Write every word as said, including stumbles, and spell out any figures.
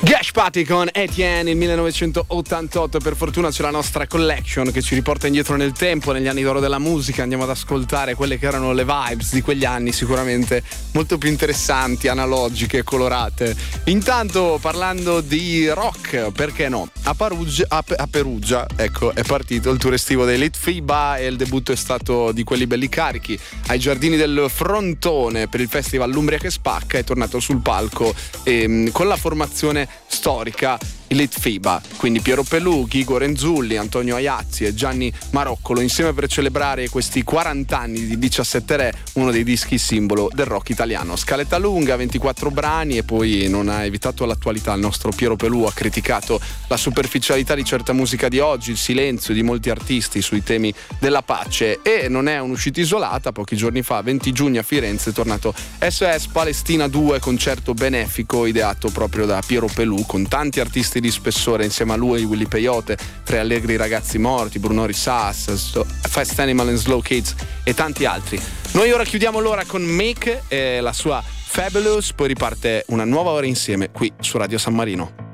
Gash Party con Etienne, il millenovecentottantotto. Per fortuna c'è la nostra collection che ci riporta indietro nel tempo, negli anni d'oro della musica. Andiamo ad ascoltare quelle che erano le vibes di quegli anni, sicuramente molto più interessanti, analogiche, colorate. Intanto, parlando di rock, perché no? A Perugia, a, a Perugia, ecco, è partito il tour estivo dei Litfiba e il debutto è stato di quelli belli carichi. Ai giardini del Frontone per il festival L'Umbria che spacca è tornato sul palco e, con la formazione storica i Litfiba, quindi Piero Pelù, Ghigo Renzulli, Antonio Aiazzi e Gianni Maroccolo insieme per celebrare questi quaranta anni di diciassette Re, uno dei dischi simbolo del rock italiano. Scaletta lunga, ventiquattro brani, e poi non ha evitato l'attualità. Il nostro Piero Pelù ha criticato la superficialità di certa musica di oggi, il silenzio di molti artisti sui temi della pace, e non è un'uscita isolata. Pochi giorni fa, venti giugno, a Firenze è tornato S O S Palestina due, concerto benefico ideato proprio da Piero Pelù, con tanti artisti di spessore insieme a lui: Willy Peyote, Tre Allegri Ragazzi Morti, Bruno Risas, Fast Animal and Slow Kids e tanti altri. Noi ora chiudiamo l'ora con Meek e la sua Fabulous, poi riparte una nuova ora insieme qui su Radio San Marino.